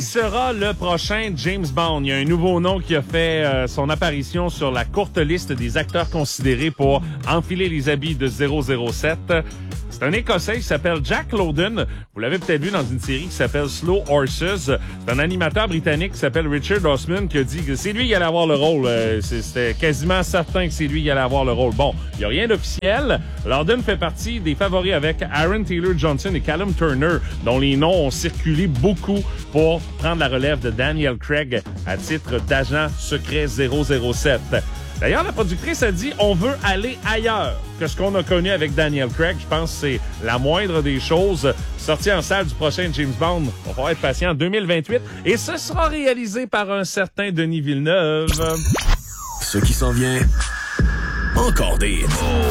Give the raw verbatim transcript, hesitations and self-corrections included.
sera le prochain James Bond? Il y a un nouveau nom qui a fait euh, son apparition sur la courte liste des acteurs considérés pour enfiler les habits de zéro zéro sept. C'est un Écossais qui s'appelle Jack Lowden. Vous l'avez peut-être vu dans une série qui s'appelle Slow Horses. C'est un animateur britannique qui s'appelle Richard Osman qui a dit que c'est lui qui allait avoir le rôle. Euh, C'était quasiment certain que c'est lui qui allait avoir le rôle. Bon, il n'y a rien d'officiel. Lowden fait partie des favoris avec Aaron Taylor-Johnson et Callum Turner, dont les noms ont circulé beaucoup pour prendre la relève de Daniel Craig à titre d'agent secret zéro zéro sept. D'ailleurs, la productrice a dit « On veut aller ailleurs que ce qu'on a connu avec Daniel Craig. » Je pense que c'est la moindre des choses. Sortie en salle du prochain James Bond. On va être patient en deux mille vingt-huit. Et ce sera réalisé par un certain Denis Villeneuve. Ce qui s'en vient, encore des...